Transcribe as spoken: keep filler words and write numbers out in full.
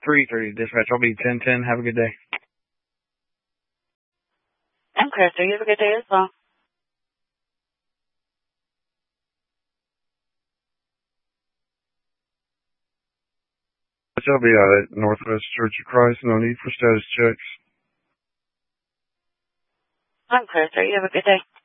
three thirty dispatch. I'll be ten ten. Have a good day. I'm Crystal. You have a good day as well. I'll be out at Northwest Church of Christ. No need for status checks. I'm Crystal. You have a good day.